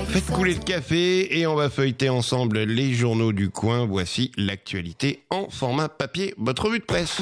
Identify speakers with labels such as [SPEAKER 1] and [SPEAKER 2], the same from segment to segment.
[SPEAKER 1] Faites couler le café et on va feuilleter ensemble les journaux du coin. Voici l'actualité en format papier, votre revue de presse.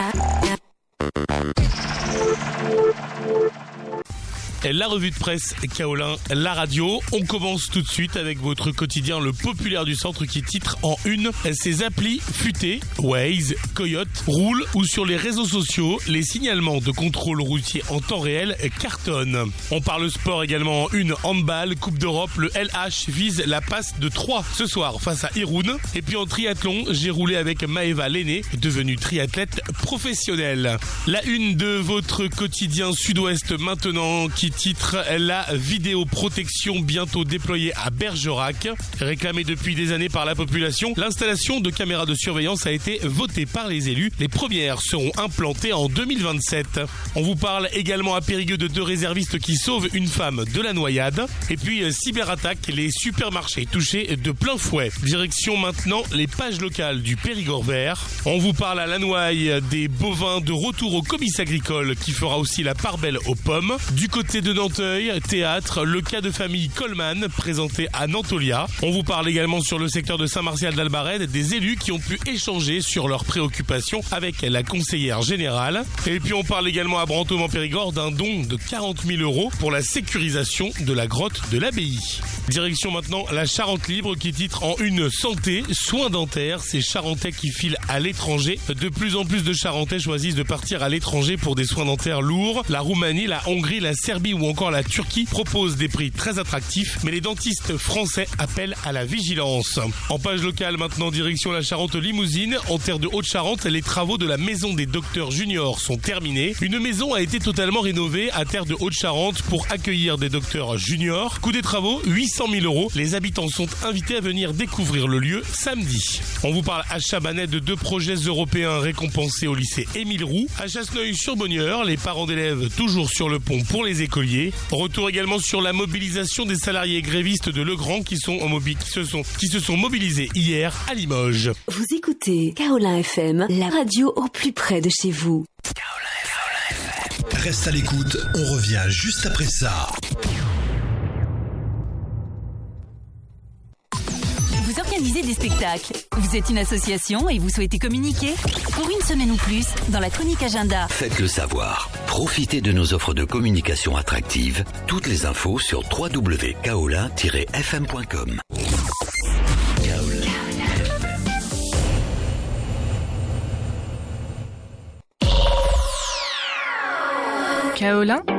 [SPEAKER 2] La revue de presse Kaolin, la radio. On commence tout de suite avec votre quotidien Le Populaire du Centre qui titre en une: ces applis futées, Waze, Coyote, roulent ou sur les réseaux sociaux, les signalements de contrôle routier en temps réel cartonnent. On parle sport également en une: handball, Coupe d'Europe, le LH vise la passe de 3 ce soir face à Irun. Et puis en triathlon, j'ai roulé avec Maëva Lenné, devenue triathlète professionnelle. La une de votre quotidien Sud-Ouest maintenant qui titre la vidéoprotection bientôt déployée à Bergerac. Réclamée depuis des années par la population, l'installation de caméras de surveillance a été votée par les élus. Les premières seront implantées en 2027. On vous parle également à Périgueux de 2 réservistes qui sauvent une femme de la noyade. Et puis cyberattaque, les supermarchés touchés de plein fouet. Direction maintenant les pages locales du Périgord vert. On vous parle à Lannoy des bovins de retour au comice agricole qui fera aussi la part belle aux pommes. Du côté de Nanteuil, théâtre, le cas de famille Coleman présenté à Nantolia. On vous parle également sur le secteur de Saint-Martial d'Albarède des élus qui ont pu échanger sur leurs préoccupations avec la conseillère générale. Et puis on parle également à Brantôme en Périgord d'un don de 40 000 € pour la sécurisation de la grotte de l'abbaye. Direction maintenant la Charente libre qui titre en une: santé, soins dentaires, ces Charentais qui filent à l'étranger. De plus en plus de Charentais choisissent de partir à l'étranger pour des soins dentaires lourds. La Roumanie, la Hongrie, la Serbie ou encore la Turquie proposent des prix très attractifs, mais les dentistes français appellent à la vigilance. En page locale maintenant, direction la Charente limousine. En terre de Haute-Charente, les travaux de la maison des docteurs juniors sont terminés. Une maison a été totalement rénovée à terre de Haute-Charente pour accueillir des docteurs juniors. Coût des travaux, 800 000 €. Les habitants sont invités à venir découvrir le lieu samedi. On vous parle à Chabanais de 2 projets européens récompensés au lycée Émile Roux. À Chasseneuil-sur-Bonnieure, les parents d'élèves toujours sur le pont pour les écoliers. Retour également sur la mobilisation des salariés grévistes de Legrand qui se sont mobilisés hier à Limoges.
[SPEAKER 3] Vous écoutez Kaolin FM, la radio au plus près de chez vous.
[SPEAKER 4] Reste à l'écoute, on revient juste après ça.
[SPEAKER 5] Vous organisez des spectacles, vous êtes une association et vous souhaitez communiquer? Pour une semaine ou plus, dans la chronique agenda.
[SPEAKER 6] Faites-le savoir. Profitez de nos offres de communication attractives. Toutes les infos sur www.kaolin-fm.com.
[SPEAKER 7] Kaolin